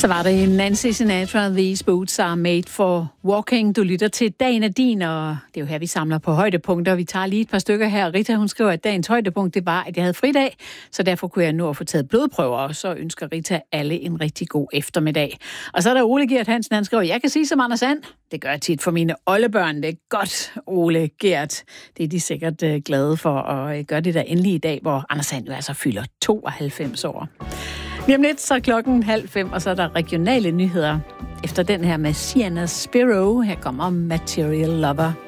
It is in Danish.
Så var det Nancy Sinatra, These Boots Are Made for Walking. Du lytter til Dagen er din, og det er jo her, vi samler på højdepunkter. Vi tager lige et par stykker her. Rita, hun skriver, at dagens højdepunkt, det var, at jeg havde fridag, så derfor kunne jeg nå at få taget blodprøver, og så ønsker Rita alle en rigtig god eftermiddag. Og så er der Ole Gert Hansen, han skriver, jeg kan sige som Anders And. Det gør jeg tit for mine oldebørn. Det er godt, Ole Gert. Det er de sikkert glade for at gøre det der endelig i dag, hvor Anders And jo altså fylder 92 år. Lige om lidt, så er klokken 4:30, og så er der regionale nyheder. Efter den her med Sienna Spiro, her kommer Material Lover.